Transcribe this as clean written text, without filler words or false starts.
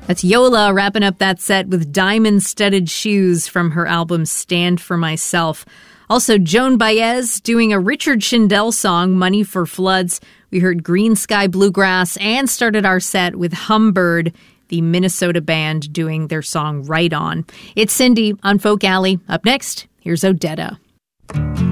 That's Yola wrapping up that set with Diamond-Studded Shoes from her album Stand for Myself. Also, Joan Baez doing a Richard Shindell song, Money for Floods. We heard Green Sky Bluegrass and started our set with Humbird, the Minnesota band, doing their song Right On. It's Cindy on Folk Alley. Up next, here's Odetta.